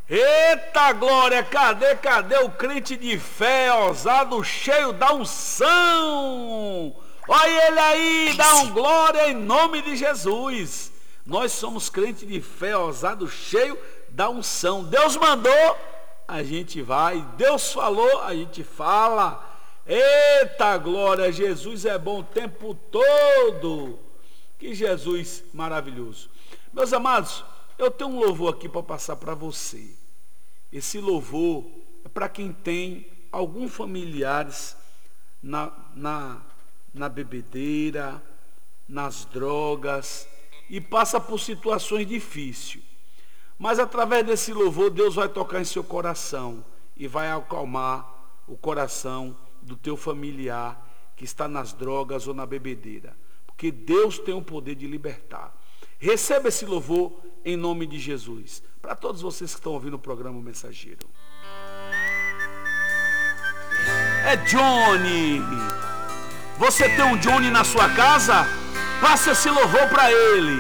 Eita glória, cadê o crente de fé, ousado, cheio da unção? Olha ele aí, dá um glória em nome de Jesus. Nós somos crente de fé, ousado, cheio da unção. Deus mandou, a gente vai. Deus falou, a gente fala. Eita glória, Jesus é bom o tempo todo. Que Jesus maravilhoso. Meus amados, eu tenho um louvor aqui para passar para você. Esse louvor é para quem tem alguns familiares na bebedeira, nas drogas e passa por situações difíceis. Mas através desse louvor, Deus vai tocar em seu coração e vai acalmar o coração do teu familiar que está nas drogas ou na bebedeira. Porque Deus tem o poder de libertar. Receba esse louvor em nome de Jesus. Para todos vocês que estão ouvindo o programa Mensageiro. É Johnny. Você tem um Johnny na sua casa? Passe esse louvor para ele.